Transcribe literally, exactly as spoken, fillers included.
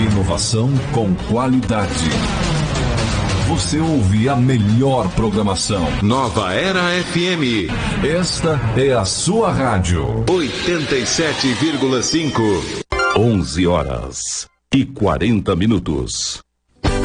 Inovação com qualidade. Você ouve a melhor programação. Nova Era F M. Esta é a sua rádio. oitenta e sete vírgula cinco. onze horas e quarenta minutos.